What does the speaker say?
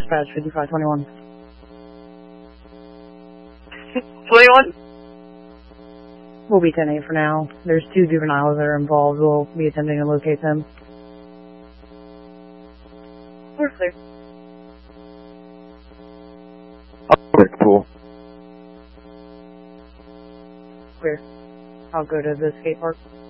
Dispatch 5521. 21? We'll be 10-8 for now. There's 2 juveniles that are involved. We'll be attempting to locate them. We're clear. Alright, cool. Clear. I'll go to the skate park.